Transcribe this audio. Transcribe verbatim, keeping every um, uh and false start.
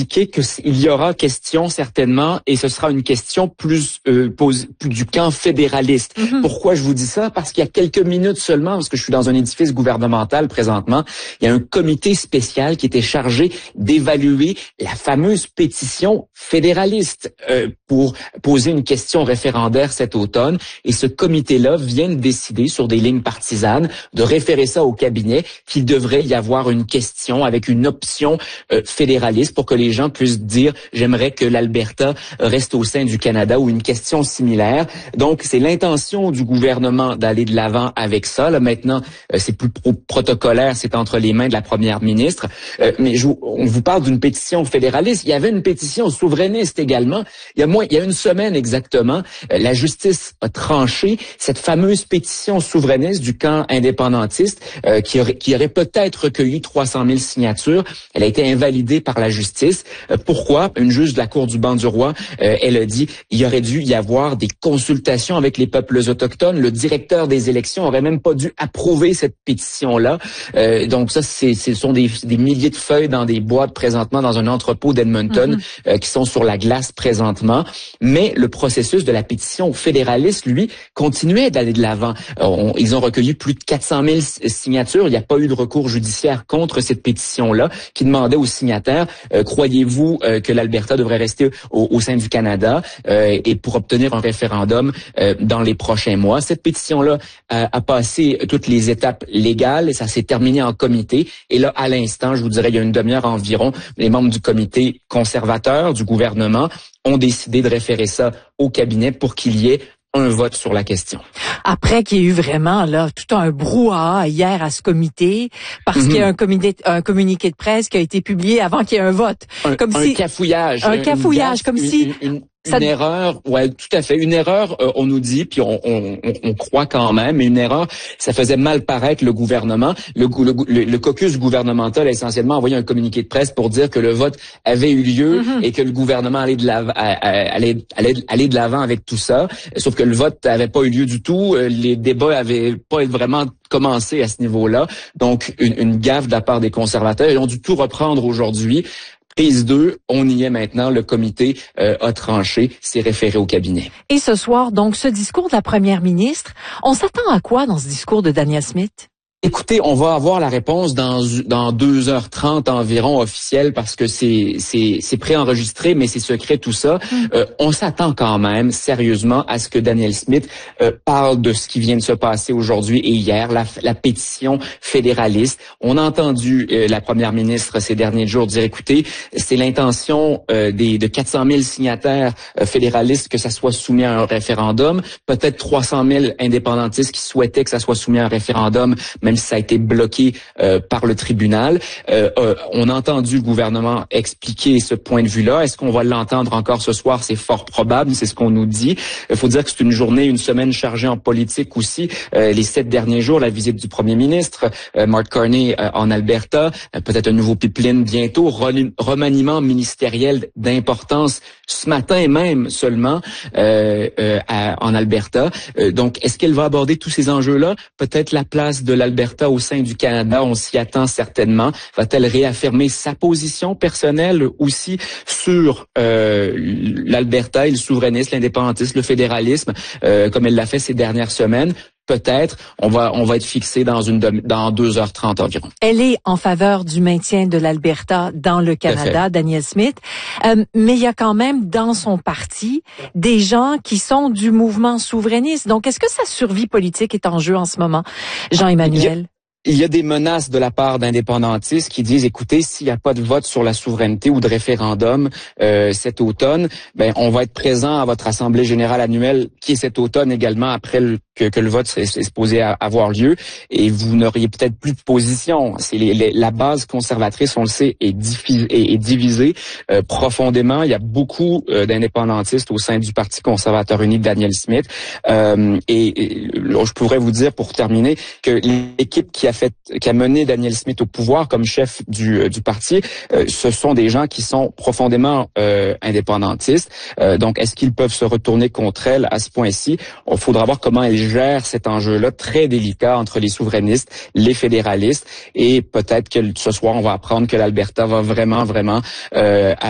indiqué que il y aura question certainement, et ce sera une question plus, euh, pose, plus du camp fédéraliste. Mm-hmm. Pourquoi je vous dis ça? Parce qu'il y a quelques minutes seulement, parce que je suis dans un édifice gouvernemental présentement, il y a un comité spécial qui était chargé d'évaluer la fameuse pétition fédéraliste euh, pour poser une question référendaire cet automne. Et ce comité-là vient de décider sur des lignes partisanes de référer ça au cabinet, qu'il devrait y avoir une question avec une option euh, fédéraliste pour que les gens puissent dire « j'aimerais que l'Alberta reste au sein du Canada » ou une question similaire. Donc, c'est l'intention du gouvernement d'aller de l'avant avec ça. Là, maintenant, euh, c'est plus pro- protocolaire, c'est entre les mains de la première ministre. Euh, mais je, on vous parle d'une pétition fédéraliste. Il y avait une pétition souverainiste également. Il y a moins, il y a une semaine exactement, euh, la justice a tranché cette fameuse pétition souverainiste du camp indépendantiste euh, qui aurait, qui aurait peut-être recueilli trois cent mille signatures. Elle a été invalidée par la justice. Euh, pourquoi? Une juge de la Cour du banc du roi, euh, elle a dit il aurait dû y avoir des consultations avec les peuples autochtones. Le directeur des élections aurait même pas dû approuver cette pétition-là. Euh, donc ça, c'est, ce sont des, des milliers de feuilles dans des boîtes présentement dans un entrepôt d'Edmonton mm-hmm. euh, qui sont sur la glace présentement. Mais le processus de la pétition fédéraliste, lui, continuait d'aller de l'avant. Euh, on, ils ont recueilli plus de quatre cent mille signatures. Il n'y a pas eu de recours judiciaire contre cette pétition-là qui demandait aux signataires euh, croyez-vous euh, que l'Alberta devrait rester au, au sein du Canada euh, et pour obtenir un référendum euh, dans les prochains mois. Cette pétition-là euh, a passé toutes les étapes légales et ça s'est terminé en comité. Et là, à l'instant, je vous dirais, il y a une demi-heure environ, les membres du comité conservateur du gouvernement ont décidé de référer ça au cabinet pour qu'il y ait un vote sur la question. Après qu'il y ait eu vraiment là tout un brouhaha hier à ce comité, parce mm-hmm. qu'il y a un comité, un communiqué de presse qui a été publié avant qu'il y ait un vote. Un, comme un si, cafouillage. Un cafouillage, gaffe, comme une, si... Une, une, Ça... Une erreur, ouais, tout à fait. Une erreur, euh, on nous dit, puis on, on, on, on croit quand même, mais une erreur, ça faisait mal paraître le gouvernement. Le, le, le caucus gouvernemental a essentiellement envoyé un communiqué de presse pour dire que le vote avait eu lieu mm-hmm. et que le gouvernement allait de l'avant, allait, allait, allait de l'avant avec tout ça. Sauf que le vote n'avait pas eu lieu du tout. Les débats avaient pas vraiment commencé à ce niveau-là. Donc, une, une gaffe de la part des conservateurs. Ils ont dû tout reprendre aujourd'hui. Prise deux, on y est maintenant, le comité euh, a tranché, c'est référé au cabinet. Et ce soir, donc, ce discours de la première ministre, on s'attend à quoi dans ce discours de Danielle Smith? Écoutez, on va avoir la réponse dans dans deux heures trente environ officielle parce que c'est c'est c'est préenregistré mais c'est secret tout ça. Mm. Euh, on s'attend quand même sérieusement à ce que Danielle Smith euh, parle de ce qui vient de se passer aujourd'hui et hier, la, la pétition fédéraliste. On a entendu euh, la première ministre ces derniers jours dire écoutez, c'est l'intention euh, des de quatre cent mille signataires euh, fédéralistes que ça soit soumis à un référendum, peut-être trois cent mille indépendantistes qui souhaitaient que ça soit soumis à un référendum. Même si ça a été bloqué euh, par le tribunal. Euh, euh, on a entendu le gouvernement expliquer ce point de vue-là. Est-ce qu'on va l'entendre encore ce soir? C'est fort probable, c'est ce qu'on nous dit. Il faut dire que c'est une journée, une semaine chargée en politique aussi. Euh, les sept derniers jours, la visite du premier ministre, euh, Mark Carney euh, en Alberta, euh, peut-être un nouveau pipeline bientôt, remaniement ministériel d'importance ce matin même seulement euh, euh, à, en Alberta. Euh, donc, est-ce qu'elle va aborder tous ces enjeux-là? Peut-être la place de l'Alberta au sein du Canada, on s'y attend certainement. Va-t-elle réaffirmer sa position personnelle aussi sur euh, l'Alberta et le souverainisme, l'indépendantisme, le fédéralisme, euh, comme elle l'a fait ces dernières semaines? Peut-être, on va on va être fixé dans une demi, dans deux heures trente environ. Elle est en faveur du maintien de l'Alberta dans le Canada, Danielle Smith, euh, mais il y a quand même dans son parti des gens qui sont du mouvement souverainiste. Donc, est-ce que sa survie politique est en jeu en ce moment, Jean-Emmanuel? Il y a des menaces de la part d'indépendantistes qui disent, écoutez, s'il n'y a pas de vote sur la souveraineté ou de référendum euh, cet automne, ben on va être présent à votre assemblée générale annuelle qui est cet automne également après le, que, que le vote est, est supposé avoir lieu et vous n'auriez peut-être plus de position. C'est les, les, la base conservatrice, on le sait, est, diffi, est, est divisée euh, profondément. Il y a beaucoup euh, d'indépendantistes au sein du Parti conservateur uni de Danielle Smith euh, et, et je pourrais vous dire pour terminer que l'équipe qui a fait, qui a mené Danielle Smith au pouvoir comme chef du, du parti, euh, ce sont des gens qui sont profondément euh, indépendantistes. Euh, donc, est-ce qu'ils peuvent se retourner contre elle à ce point-ci? Il faudra voir comment elle gère cet enjeu-là très délicat entre les souverainistes, les fédéralistes, et peut-être que ce soir, on va apprendre que l'Alberta va vraiment, vraiment euh,